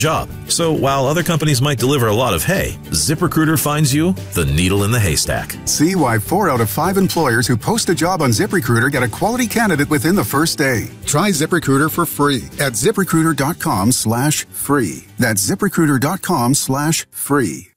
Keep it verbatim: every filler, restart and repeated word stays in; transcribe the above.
job. So while other companies might deliver a lot of hay, ZipRecruiter finds you the needle in the haystack. See why four out of five employers who post a job on ZipRecruiter get a quality candidate within the first day. Try ZipRecruiter for free at ZipRecruiter.com slash free. That's ZipRecruiter.com slash free.